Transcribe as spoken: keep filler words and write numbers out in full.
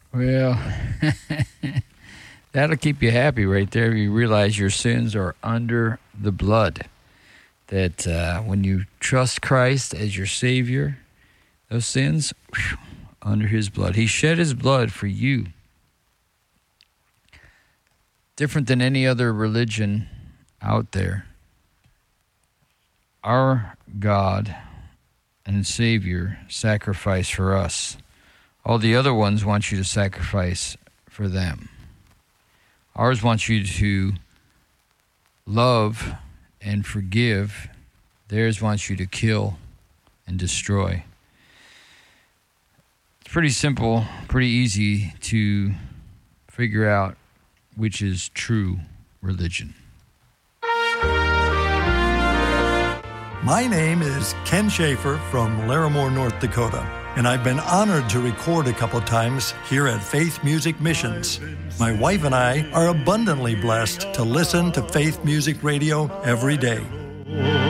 Well, that'll keep you happy right there. You realize your sins are under the blood. That uh, when you trust Christ as your Savior, those sins, whew, under his blood. He shed his blood for you. Different than any other religion out there. Our God and Savior sacrificed for us. All the other ones want you to sacrifice for them. Ours wants you to love and forgive. Theirs wants you to kill and destroy. It's pretty simple, pretty easy to figure out which is true religion. My name is Ken Schaefer from Larimore, North Dakota, and I've been honored to record a couple times here at Faith Music Missions. My wife and I are abundantly blessed to listen to Faith Music Radio every day.